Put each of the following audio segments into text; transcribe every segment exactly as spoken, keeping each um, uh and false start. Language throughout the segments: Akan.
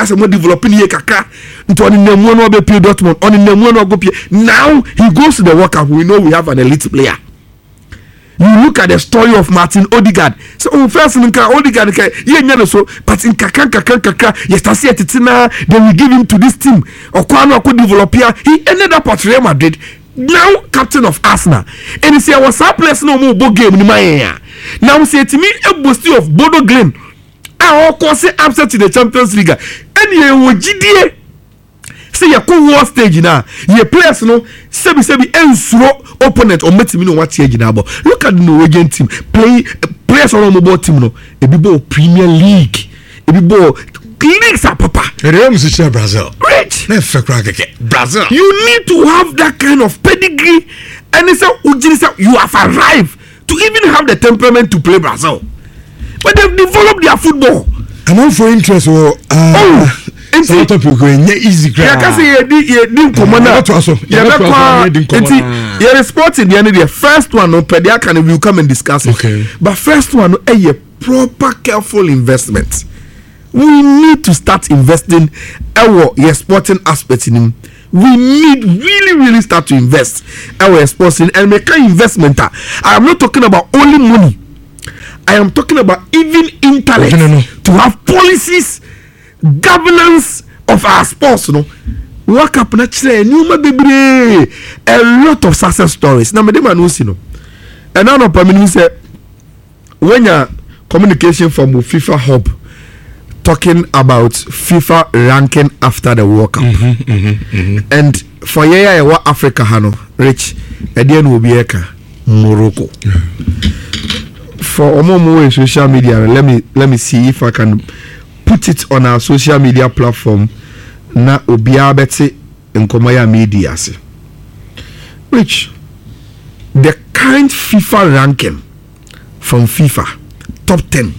as a more developing ye kaka into on the one of P Dortmund on the one of go now he goes to the World Cup. We know we have an elite player. You look at the story of Martin Odegaard. So oh, first in Odegaard yeah so but in kaka kaka kaka yesterday titina then we give him to this team or Kwano could develop here. He ended up at Real Madrid. Now captain of Arsenal. And he say was a place no more book game in my now say to me a boost of Bodo Glen. I all cause upset in the Champions League. And you will G D A say you cool war stage now. You players no sebi sebi ensuro opponent or meet me no what stage now. But look at the Norwegian team play players on mobile team no. A big Premier League. A big ball leagues are papa. Brazil. Rich. Brazil. You need to have that kind of pedigree. And it's a you have arrived to even have the temperament to play Brazil. But they've developed their football. I'm all for interest. Or, uh, oh, and so top you going easy. Yeah, I can say you didn't come on. Yeah, the sports in the end of the first one, no, Pedia can will come and discuss it. Okay. But first one, a proper, careful investment. We need to start investing our your sporting aspect in him. We need really, really start to invest our sports in and make an investment. I am not talking about only money. I am talking about even intellect no, no, no. to have policies, governance of our sports. You know, work up naturally. A lot of success stories. Now, me dem know you know, and now no permit say when your communication from FIFA Hub. Talking about FIFA ranking after the World Cup. Mm-hmm, mm-hmm, mm-hmm. And for yeah, what Africa hano rich again will be eka Morocco. Yeah. For omo in social media, let me let me see if I can put it on our social media platform. Na obia beti nkomaya media se. Rich, the kind FIFA ranking from FIFA top ten.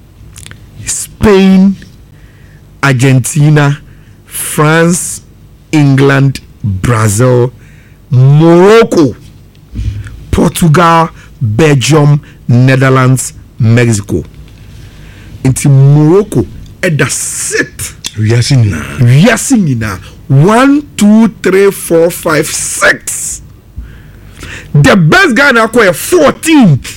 Spain, Argentina, France, England, Brazil, Morocco, Portugal, Belgium, Netherlands, Mexico. Into Morocco at the set. Yasina. Yasina. One, two, three, four, five, six. The best guy now called fourteenth.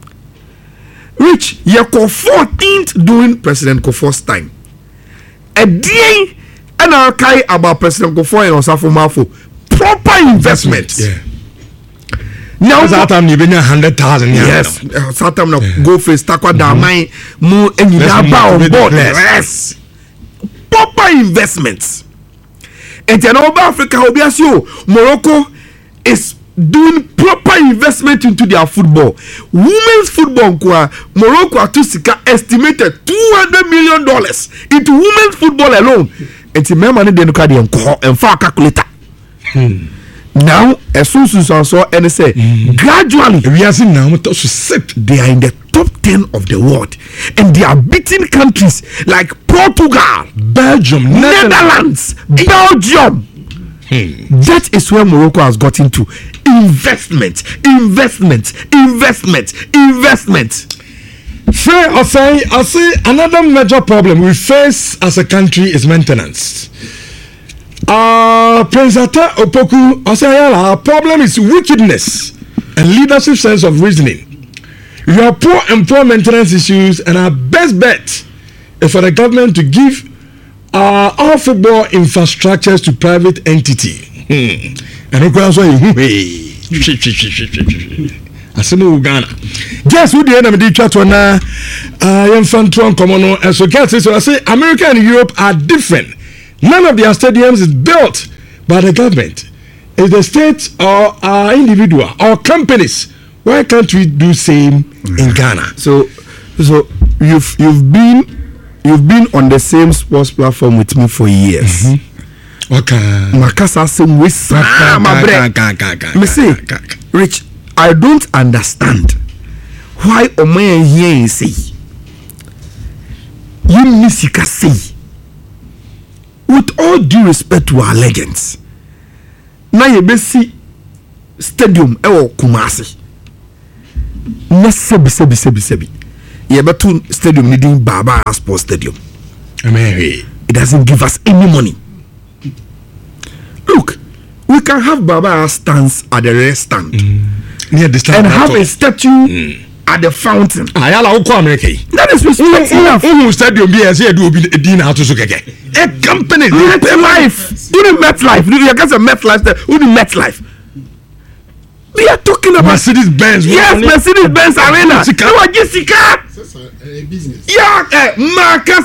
Rich, you call fourteenth during President Kufuor's time. A day, and I'll carry about President Kufuor and Osafo Mafo. Proper investment. Yeah. Now that time you been a hundred thousand. Yes. That time now go for Stakwa Damai, Mu, and you now bow on board. Yes. Proper investments. And then over Africa, Obiasio, Morocco is doing proper investment into their football. Women's football, Morocco Atusika estimated two hundred million dollars into women's football alone. And the men money they look at them and far calculator. Hmm. Now, as soon as I saw and say, mm. gradually, we are seeing now they are in the top ten of the world, and they are beating countries like Portugal, Belgium, Netherlands, Netherlands Belgium. Hmm. That is where Morocco has gotten to. Investment, investment, investment, investment. Fair or say, I say another major problem we face as a country is maintenance. Uh, Prince Atta Opoku, I say, our problem is wickedness and leadership sense of reasoning. We have poor and poor maintenance issues, and our best bet is for the government to give uh, our football infrastructures to private entity. Hmm. And of course, hey, I say no Ghana. Guess who the enemy did chat on now? I am fan to uncommon, and so guess so I say America and Europe are different. None of their stadiums is built by the government. It's the state or uh, individual or companies. Why can't we do same in Ghana? So, so you've you've been you've been on the same sports platform with me for years. Mm-hmm. Okay. Makasa same way. Me say, Rich, I don't understand why Omayan here say you misika say. With all due respect to our legends, na yebesi stadium ewo Kumasi. Na sebi sebi sebi sebi. Yebetu stadium needing Baba Sports Stadium. Amen. it doesn't give us any money. Look, we can have Baba stands at the rest stand mm. near the stand and have a statue mm. at the fountain. Ayala uko America. That is respect enough. Who stadium be say do be din out so keke. A company MetLife. Do the MetLife. Do you guys a MetLife? Who the MetLife? We are talking about Mercedes Benz. Yes, Mercedes Benz Arena. You are Jessica. Business. Yeah, uh, Marcus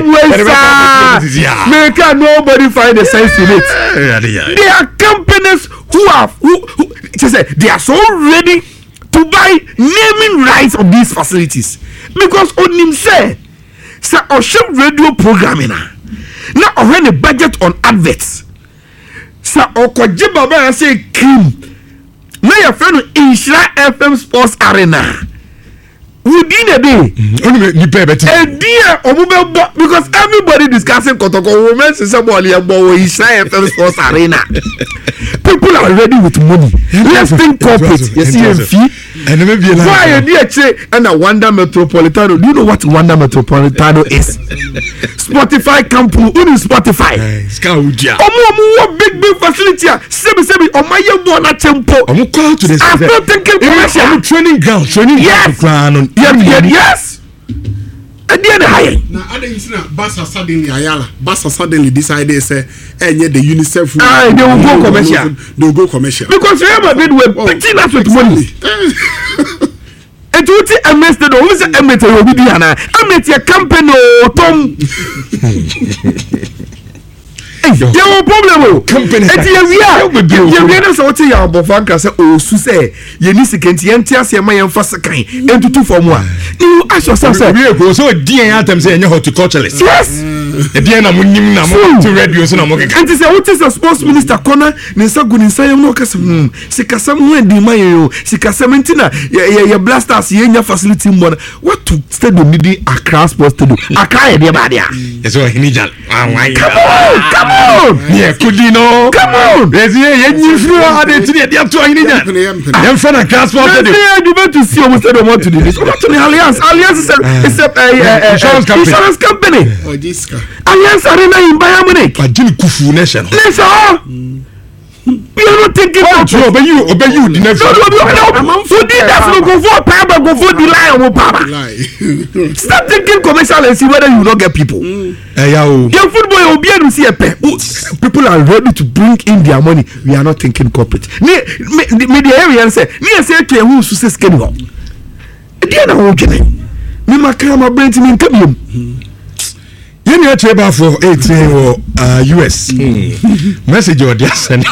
America, nobody find a sense in it. There are companies who are who, who say they are so ready to buy naming rights of these facilities because on him say, say Ocean radio programming now on the budget on adverts. Say Okoje Baba say Kim. Now your friend Insha F M Sports Arena. Within a day, only better. A dear because everybody discussing Kotoko women is somebody about Insha F M Sports Arena. People are ready with money. Let's think corporate. You see, a fee. And maybe why a dear say and a Wanda Metropolitano. Do you know what Wanda Metropolitano is? Spotify company. Who is Spotify? Scoutia. Oh, big big facility. Sebi sebi. Oh my, you want a tempo. I'm going to this. I'm not thinking commercial. I'm training ground. Training yes. ground. Yes. Yes. Yes. And then high. Now, I didn't see Bassa suddenly Ayala. Bassa suddenly decided say, and yet the UNICEF. Ah, they will go commercial. They will go commercial. Because remember, they were beating us with money. And you see, I missed it. Who is a meter? You will be Diana. I met your company, Tom. You have a problem. Company. And you are. You are not saying your Bofanka say, oh, Susse, you need to get your Tias, your man, first kind, and to two for one. You ask yourself, sir. We go so dear items and horticulturalist. Yes. At the end, I'm winning to radio. So I'm okay. And to say, what is a sports minister corner? Nisa good inside no casam. Sikasam when the mayo, Sikasamantina, your blasters, your facility more. What to stadium needing a crash sports to do? A cry, dear Badia. That's what he needs. Come on, come on. Yeah, could you know? Come on. There's a new floor added to the other two. I need that. I'm from a class for the you want to see almost what to do this. What to the Alliance? Alliance is a, is a, a, a insurance company. Insurance company. Oh, Jessica. Alliance Arena in Bayern Munich. But Jimmy Kufu Nation. Nation. You are not thinking about you. Obey you. Obey you. No, no, no, no. Who did that? Go for Papa. Go for the lie of Papa. Start thinking commercial and see whether you don't get people. Your football will be able to see a pair. People are ready to bring in their money. We are not thinking corporate. Me, me, me the area say. Me say to who so say skin go. Dey na wo kene. Me makra ma brain me nkabiom. You need to have for eighteen or uh, U S message or just send.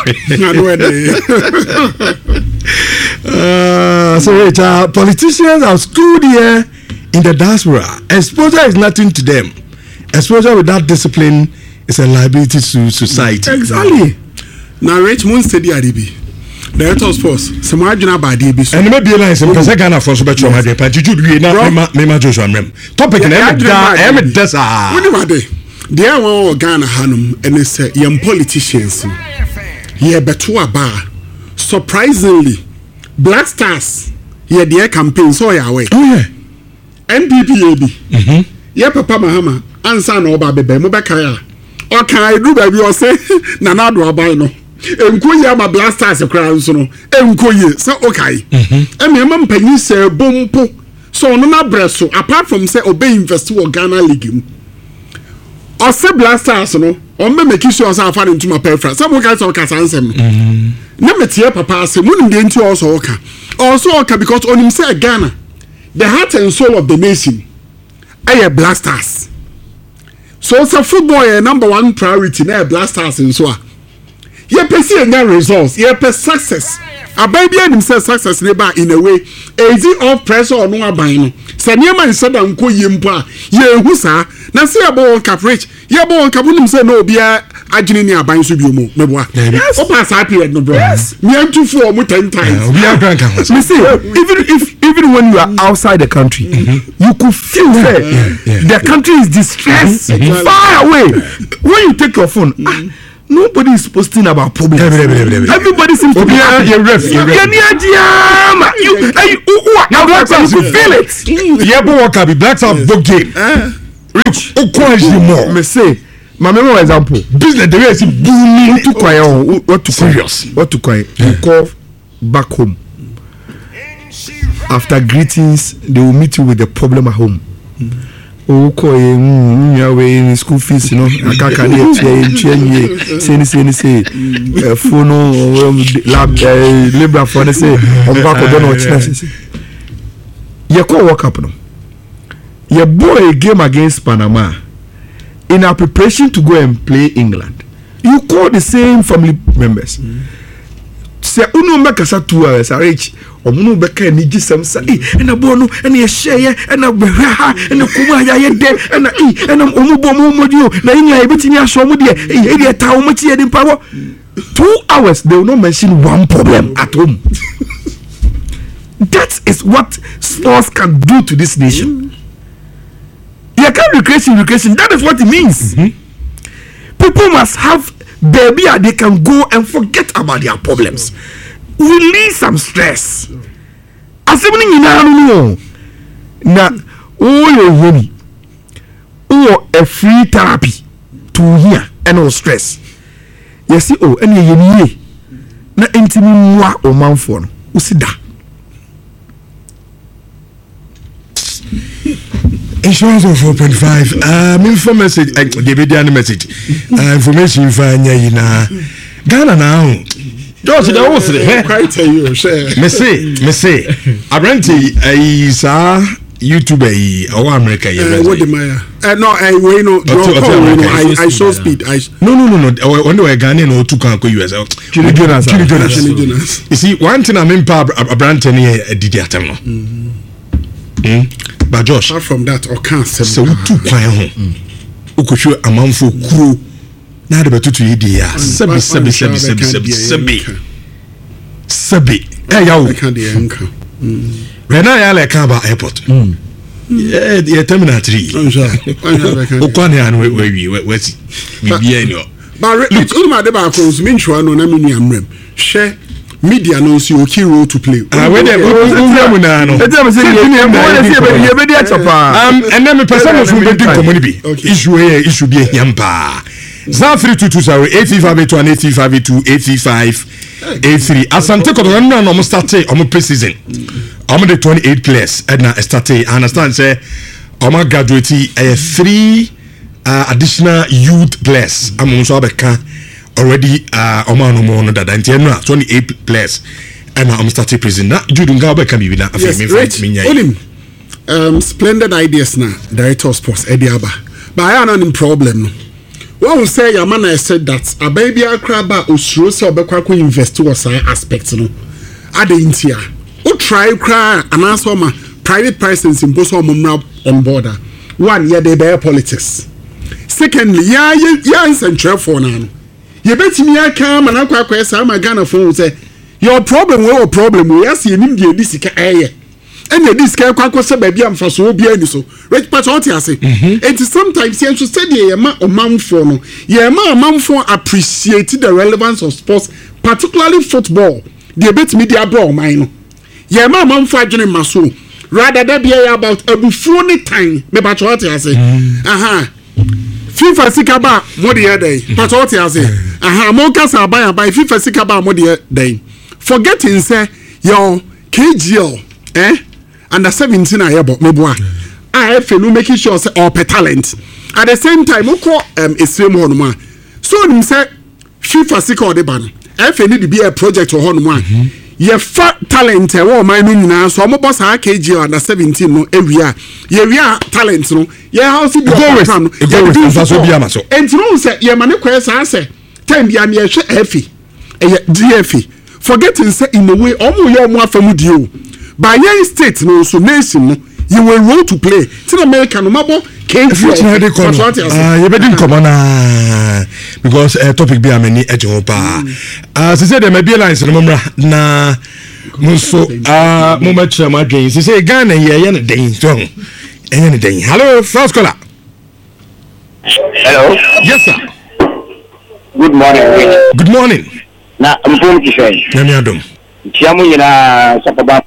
uh, so wait, uh, politicians are schooled here in the diaspora. Exposure is nothing to them. Exposure without discipline is a liability to society. Exactly. Now, Rich Moon said the Adibi. Director of Sports. Some margin about the Abyss. And maybe alliance because I can't afford to bet your money. But you should be not me, my Joshua. Topic and I'm a desert. What about they? They are one Ghana Hanum and they say young politicians. Yeah, but to a bar. Surprisingly, Black Stars. Yeah, their campaign so yeah way. Oh yeah. N D P A B. Mhm. Yeah, Papa Mahama. Answer no ba bebe mo be kaya. O kan I do baby o say na na do abai no. Enkoye ma Blasters kra nso no enkoye say okay eh me ma mpanyi say bompo so no na breso apart from say obey invest wo Ghana league o say Blasters no o me make sure say afa into my preference some guys o kasa ansem na metie papa say mu ndi enti o so oka also oka because on him say Ghana the heart and soul of the nation eh Blasters so say football eh number one priority na Blasters nso a ye pesi enya results ye pe success abai bia nim say success ne ba in a way easy of pressure on no aban no se ne man se da nko yempo a ye hu sa na se ye bo caprich ye bo kabu nim say no bia agini ni aban so bi mu meboa o pass happy period no bro me antu for mu ten times we are grand can me say even if even when you are outside the country mm-hmm. you could feel yeah, that yeah, yeah. the country is distressed mm-hmm. far away when you take your phone mm-hmm. ah, nobody is posting about problems. Everybody seems to be happy. You're ref. You're ref. You, now Black Stars you feel it. Yeah, but what can be Black Stars book game? Rich, who calls you more? Me say my memo example business the way is booming to quiet what to serious what to quiet you call back home after greetings they will meet you with the problem at home. Oh, call in school fees, you know. I can't change, say, say, say, phone, lab, labor for the say, or back or don't know. You call work up now. You boy a game against Panama in our preparation to go and play England. You call the same family members. Say, uno make us two hours, I reach. Omuno beka ni gisam sa eh na bono na ye share na behwa na kuma ya ye de na eh na omubo mo modio na yin ya betimi aso mo de eh de ta o mo tie de pawo two hours they will not mention one problem at home. That is what sports can do to this nation. You can't recreation recreation that is what it means. Mm-hmm. People must have baby they can go and forget about their problems. Release some stress. Assemble nyina no na oh you home oh a free therapy to hear and no stress. You see oh any ye na intimi mwa o manfo no usida. Insurance of four point five. Um, info message. Uh, the video message. Uh, information for na Ghana now. George, the was it? Quite a you share. Me say, me say. Apparently, is a YouTuber or America. What the Maya? Uh, no, I we no. I I show speed. I no no no no. When we Ghanaian or two can go U S. Chili Jonas. Chili Jonas. You see, one thing I mean, Apparently, here did the attempt. Hmm. But Josh, apart from that, or can't say so two quiet home. Who could show a man for crew? Now the better to eat the ass. Sabi, sabi, sabi, sabi, sabi, sabi, sabi. Hey, yo, I can't the anchor. When I like Kamba Airport, yeah, the terminal three. I'm sure. Okwane and where we where we be any. But it's all my debate because me sure no na me ni amrem. Share. Media no see okay role to play. Ah, where they go na no. E tell say you you be there chapa. Um, and then me person no so be do community. Issue here, issue be here pa. zero three two two zero eight five eight one eight five eight two eight five eight three. Asante ko no no mo start o pre-season. O mo the twenty-eight players and na start. I understand say o mo graduate eh three uh, additional youth players. Am so abeka already uh Omano Mono that and twenty-eight players and I'm starting prison. Now Jude Ngaba can be na yes, Olim, um splendid ideas now, director of sports Eddie Abba. But I have no problem. One will say your man I said that a baby a crabba or sure so Bekako invest to us aspects no. Ade intia. O try cry and answer my private persons impose on on border. One yeah they bear politics. Secondly, yeah yeah yeah central for now. You bet me I come and I quite say my Ghana phone say your problem or problem we are seeing him the this eh and the this can quite say baby am for so be any so right part what you say and sometimes you should say the ma o man for no yeah ma man for appreciate the relevance of sports particularly football the bet me the bro mine yeah ma man for adwene maso rather that be about abufuo ne time me part what you say aha FIFA sikaba mo de day but what you say aha mo kasa buy buy FIFA sikaba mo de day forgetting say your K G L eh under seventeen ayebo meboa I feel making sure say all talent at the same time mo ko um esrem ho no ma so nim say FIFA sikaba de ban I feel need to be a project ho no ma ye fa talent e wo man no nyina so mo boss ha K G L under seventeen no ewia ye wia talent no ye house be program no ye do so bia ma so entino say ye ma ne kwese say time bia me ye hwe efi e D F forgetting say in a way omo ye omo afamu dio by your state no so nation no you will role to play till America no mabo K G L ah ye be din komana because uh, topic be amani ejo pa ah se say dem be lines no mra na so ah mo ma tira ma dwen se say Ghana ye ye ne den so eh ne den hello first caller hello yes sir good morning good morning na mpom ti fe na mi adom chiamu nyina sapaba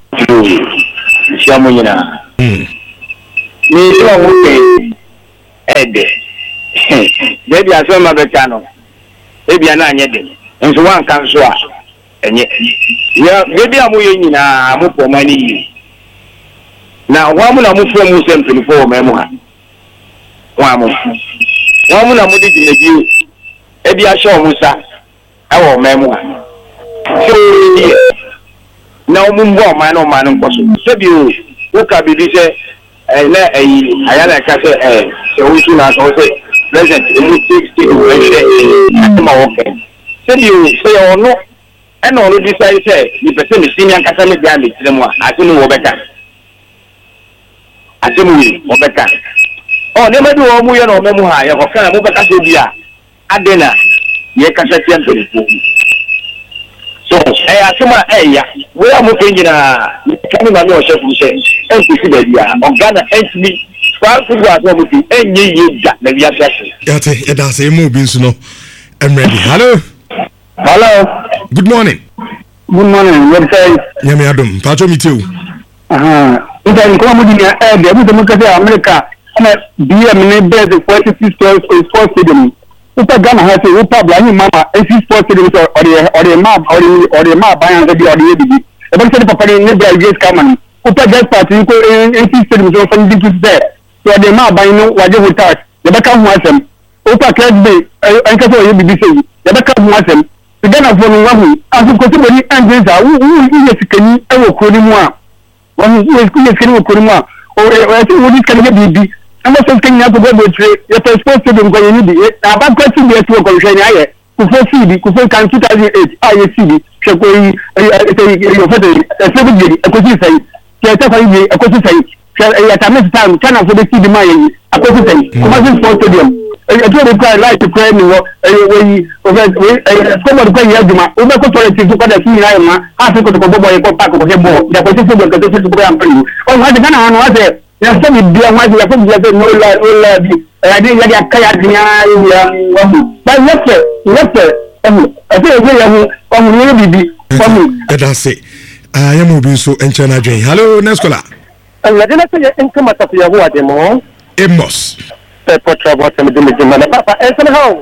chiamu nyina mm ni lo mo pe ede Baby aso ma beka no. Ebi ana anye de. Nso wan kan so a enye. Ya baby amu ye nyina amu po mani yi. Na wa mu na mu fo mu se mpinifo ma mu ha. Wa mu. Wa mu na mu de ginebi. Ebi a show mu sa. Ewo ma mu ha. So na mu mbo ma no ma no nkoso. Sebi o, wo ka bibi se eh na eh ayala ka se eh se wo su na so se present emu sixty o ehwe ma wo ke. Sebi o, se ono e na ono decide say ni pese ni senior kasa me dia me tire mu a ati no wo beka. Ati mu wo beka. Oh ne ma bi wo mu ye no memu ha ye ko kan mu beka se bia adena ye kasa tia mpelifo. So eh asema eh ya we amu kenjina kami ma mi o chef ni se en ku si ba bia ogana entimi fa ku gwa so mu ti enye ye da na bia fiase. Yate e da se mu bi nsu no. I'm ready. Hello. Hello. Good morning. Good morning. What say? Nyame adom. Pacho mi tiu. Aha. Ita ni kwa mudi ni eh de mu de kase America na B M ni bed forty-six sports stadium. Upa Ghana ha say upa bla ni mama eighty sports stadium so ore ore ma ore ore ma bayan de bi ore ye bibi. E ba se papa ni ne bra yes kaman. Upa gas party ko eighty stadium so fan di there. So ore ma bayan no waje hotel. E ba ka hu asem. Upa class bay en ka so ye bibi say. E ba ka hu asem. Ghana for no wahu. Asu ko se boni angels a wu wu ye sikani e wo ko ni mu a. Wọ́n ní ìwé ìsìnkú ní okòrò mu a ọ̀rẹ́ tí wọ́n ní sikani yẹ bìbí ẹ̀mọ́ sọ sikani yẹn àtọ̀gbọ́ bọ̀ tire yẹ pẹ̀ sports stadium kọ́ yẹn níbi àbá kọ́ sí ibi ẹ̀sìn ọkọ̀ ìṣẹ́ ni ayẹ kòfó síìdì kòfó kan two thousand eight ayẹ síìdì ṣẹ̀kọ̀ yìí ẹ̀yọ̀ fẹ́tẹ̀ ẹ̀sẹ̀ bí yẹn ẹ̀kọ́ sí sẹ́yìn ṣẹ̀ ẹ̀sẹ̀ fà yìí ẹ̀kọ́ sí sẹ́yìn ṣẹ̀ ẹ̀yàtà mẹ́sì táàmù China fún bẹ́ síìdì máa yẹn ẹ̀kọ́ sí sẹ́yìn kọ́mọ́sí sports stadium ẹ̀tí wọ́n kọ́ láìsí kọ́ ẹni wọ́ ẹ̀yìn kọ́mọ̀dé kọ́ yẹn adwuma wọ́n bẹ́ kọ́ tọ́lẹ̀ tí tó kọ́dà sí yìnyín ayọ̀ mọ́ àti kòtò kọ́ bọ́bọ́ yẹ kọ́ páàkì kọ́ kẹ́ bọ́ yàtọ̀ sí fúnbọ̀ kẹ́tọ́ sí tukọ́ yà ń pẹ̀lú ọ̀hún wájú gánà àwọn wájú ẹ̀ yàtọ̀ mi bí wọn wájú yàtọ̀ mi yàtọ̀ mi ó lọ bí ẹ̀yàdí yàdí akáyà dìnyà wọ́n mu bá lẹ́fẹ̀ lẹ́fẹ̀ ọ̀hún ẹ̀fẹ̀ ẹ̀fẹ̀ yẹn ọ̀hún yẹn bìbí ọ̀hún. ẹ dá se ayé mo bí nso ẹnkyẹn náà dwen hello neskola. ẹ̀yàdí lẹ́sẹ̀ yẹ nkama tafiyahu àdèmọ́. amos. ẹ̀ pọ̀tù àbọ̀ tẹ̀mí dùn mí jìnnà náà pàpà ẹ̀ sẹ́ni hàn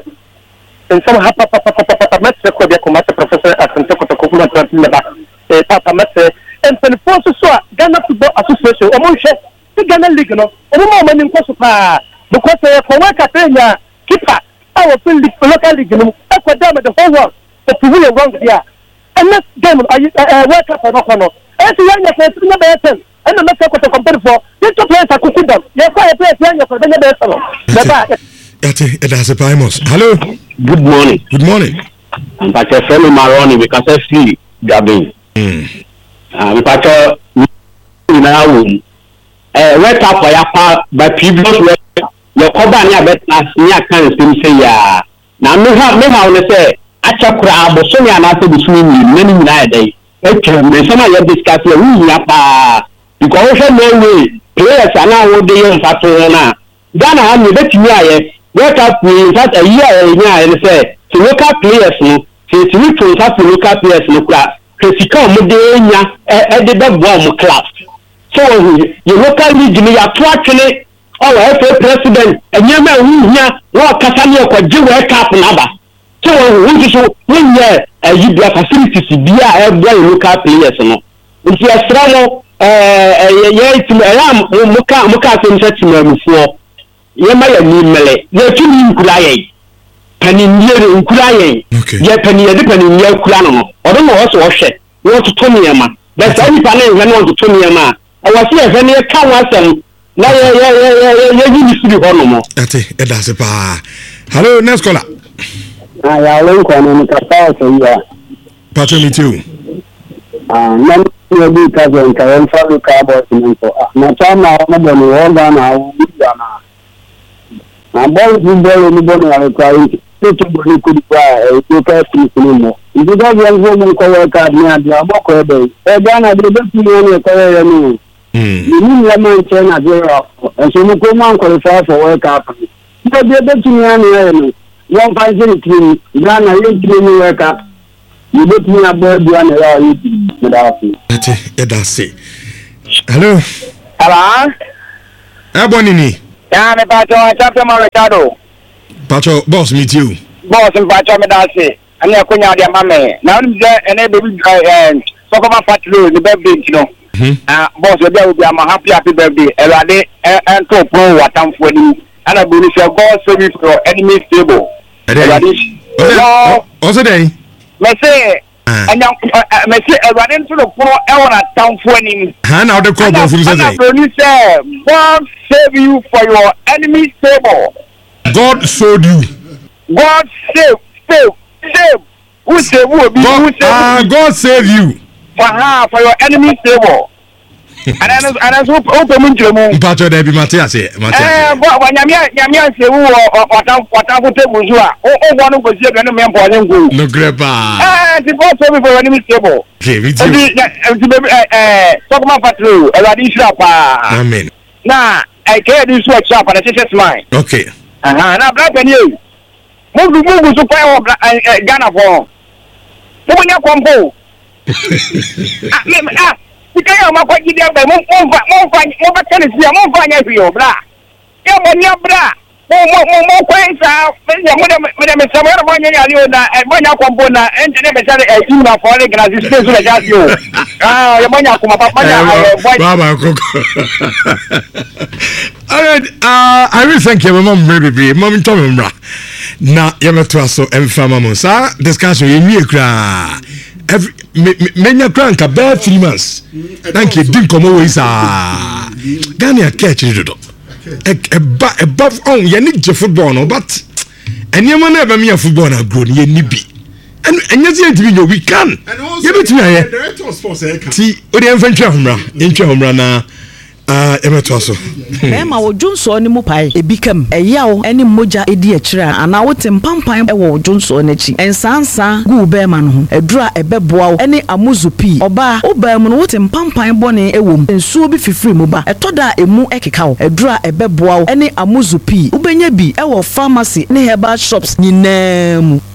nsɛm ha papapapapapa mɛsɛ kɔ bia kɔma sɛ professor asante kɔtɔkɔ kuma tɛnti leba eh papa mɛsɛ mpanimfoɔ nso so a Ghana football association ɔmo nhwɛ ti Ghana league no ɔmo ma ɔmo ani nkɔ so paa because ɛyɛ kɔwa kapenya keeper a wɔfin local league no ɛkɔ dɛm the whole world ɔtubu yɛ wrong bia ɛnɛ game ayi ɛɛ world cup ɛnɔ kɔ no ɛsi yɛn nyɛ fɛ ɛsi nyɛ bɛyɛ ten ɛna mɛsɛ kɔtɔkɔ mpanimfoɔ yɛn to players akuku dam yɛ kɔ yɛ players yɛn nyɛ fɛ bɛyɛ bɛyɛ sɔrɔ bɛba. Yate edase Amos. Hello. Good morning. Good morning. Mpacho Femi Maroni because I see Gabin. Hmm. Ah, mpacho na wo. Eh, wake up for ya pa by previous work. Your cover ni abet na ni akan sim say ya. Na me ha me ha one say acha kura aboso ni anase bisumi ni many na dey. Okay, me some ya discuss ya wi ya pa. Because we no way players ana wo dey on pato na. Ghana ha me betimi aye. What up in fact a year and say to local players no to to to local players no kra Chrisika mo de nya e de be bomb class so you local league me ya to atwene o wa F A president enya ma hu nya wo kasa ne ko je we cap na ba so wo so wo nya e bia facilities bia e bia local players no nti asra no eh ye tim e am mo ka mo ka se nse timamufo yema ya ni mele ye tumi nkura ye paninye nkura ye ye paninye de paninye nkura no odo mo so hwe wo to niyama but any pa na ye no to niyama awasi e fe ne ka wasem na ye ye ye ye yi siri ho no mo ate e da se pa hello next caller ah ya lo ko no ka pa so ya pato mi tu ah na ni bi ka zo ka en fa lu ka bo sin ko na ta na mo bo ni wo ga na wo ya na na ball football ni bono ya kwa hii to boni kudwa e to ka fi sinimo ndiga ya ngo mo ko wa ka ni adi aboko ebe e Ghana de be ti ni ko ya ni mm ni ya man che na de e so mo ko man ko fa for world cup de de be ti ni ya ni one five zero three Ghana ye ti ni world cup ni be ti na bo du na ya yi ti da fi ate e da se hello Hello. Ebonini. Ya me pato chapter Ricardo. Pacho boss meet you. Boss in Pacho Medasi. And you're going out there, mamma. Now I'm there and able to talk about Fat Lou, the birthday, you know. Uh, boss, there will be a happy, happy birthday. Elade and to pro what I'm for you. And I believe your God save you for your enemy stable. Also, day. Let's say, and now, let's say, I ran into the pro ever town for him. Hand out the crop of him. God save you for your enemy stable. God showed you. God save, save, save. Who save? Who be? Who save? Ah, God save you. For her, for your enemy stable. And then, and then, who open to the Pacho, there be Matthias here. Eh, but when Yamia Yamia say who or what I'm what I'm going to do, oh, one who goes here and a man for him. No grandpa. Eh, the God save me for enemy stable. Okay, with you. Eh, talk about Patru, a radish up. Amen. Nah, I can't do switch up and it's just mine. Okay. Uh huh. Now, black and you. Move to move to play Ghana for. Who will you come Ah, because I'm not quite getting there. Move, move, move, move back to the sea. Move back to your bra. Yeah, when you're bra. Move, move, move, move, quite out. Madam, somewhere when you're and when you're component, and then they say, you are falling as you say, so just you. Ah, you're when you're come up. Baba, all right, uh, I will thank you, Mom, baby, Mom, Tom, na yameto aso emfa mamo sa discussion ye wie kra every menya kra nka ba three months thank you din komo we sa Ghana catch dodo e ba e ba on ye ni je football no but enema na ba me football na grow ye ni bi and enya se ntimi yo we can ye betimi aye director of sports e ka ti o de emfa ntwa homra ntwa homra na ah emeto aso e ma wo junso ni mu pai e bikam e yawo eni moja edi akira ana wo tempampan e wo junso na chi ensansa gu be ma no ho edura e beboa eni amuzupi oba oba mu no wo tempampan bone e wom ensuo bi fifiri mu ba etoda emu ekeka wo edura e beboa eni amuzupi ubenya bi e wo pharmacy ne herbal shops nyinaa mu